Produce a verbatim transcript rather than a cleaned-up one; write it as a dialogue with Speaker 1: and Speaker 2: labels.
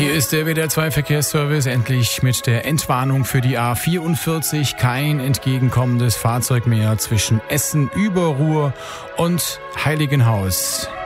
Speaker 1: Hier ist der W D R zwei Verkehrsservice, endlich mit der Entwarnung für die A vierundvierzig. Kein entgegenkommendes Fahrzeug mehr zwischen Essen, Überruhr und Heiligenhaus.